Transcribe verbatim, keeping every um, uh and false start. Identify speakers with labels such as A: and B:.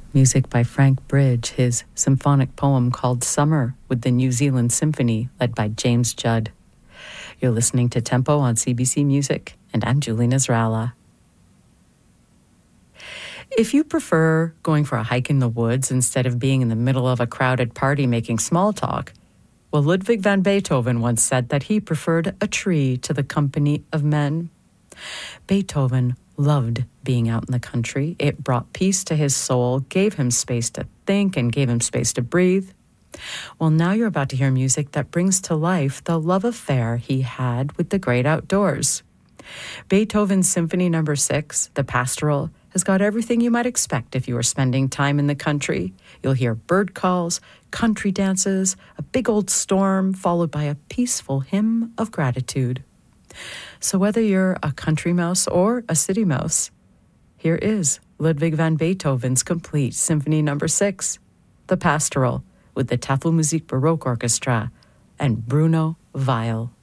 A: Music by Frank Bridge, his symphonic poem called Summer with the New Zealand Symphony led by James Judd. You're listening to Tempo on C B C Music, and I'm Julie Nasrallah. If you prefer going for a hike in the woods instead of being in the middle of a crowded party making small talk, well, Ludwig van Beethoven once said that he preferred a tree to the company of men. Beethoven loved being out in the country. It brought peace to his soul, gave him space to think, and gave him space to breathe. Well, now you're about to hear music that brings to life the love affair he had with the great outdoors. Beethoven's Symphony Number Six, the Pastoral, has got everything you might expect if you are spending time in the country. You'll hear bird calls, country dances, a big old storm, followed by a peaceful hymn of gratitude. So whether you're a country mouse or a city mouse, here is Ludwig van Beethoven's complete Symphony Number Six, the Pastoral, with the Tafelmusik Baroque Orchestra and Bruno Weil.